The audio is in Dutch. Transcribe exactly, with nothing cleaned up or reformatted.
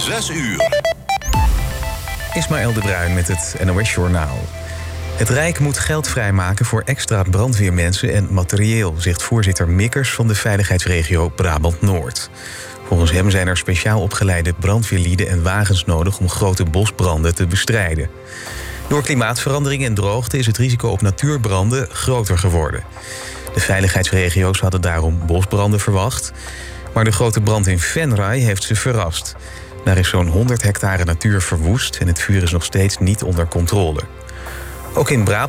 zes uur. Ismaël de Bruin met het N O S-journaal. Het Rijk moet geld vrijmaken voor extra brandweermensen en materieel, zegt voorzitter Mikkers van de veiligheidsregio Brabant-Noord. Volgens hem zijn er speciaal opgeleide brandweerlieden en wagens nodig om grote bosbranden te bestrijden. Door klimaatverandering en droogte is het risico op natuurbranden groter geworden. De veiligheidsregio's hadden daarom bosbranden verwacht, maar de grote brand in Venray heeft ze verrast. Daar is zo'n honderd hectare natuur verwoest en het vuur is nog steeds niet onder controle. Ook in Brabant